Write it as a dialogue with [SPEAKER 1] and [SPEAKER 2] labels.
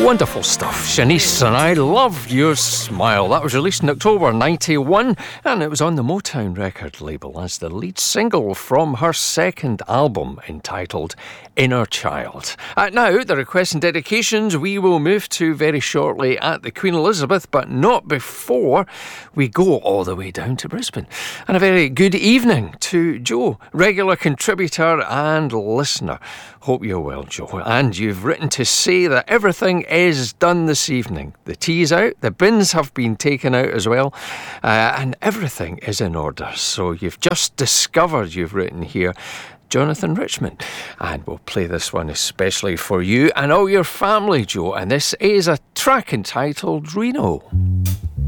[SPEAKER 1] Wonderful stuff. Shanice and I Love Your Smile. That was released in October 91 and it was on the Motown record label as the lead single from her second album entitled Inner Child. Now, the requests and dedications we will move to very shortly at the Queen Elizabeth, but not before we go all the way down to Brisbane. And a very good evening to Joe, regular contributor and listener. Hope you're well, Joe. And you've written to say that everything is done this evening. The tea is out, the bins have been taken out as well, and everything is in order. So you've just discovered, you've written here, Jonathan Richmond. And we'll play this one especially for you and all your family, Joe. And this is a track entitled Reno.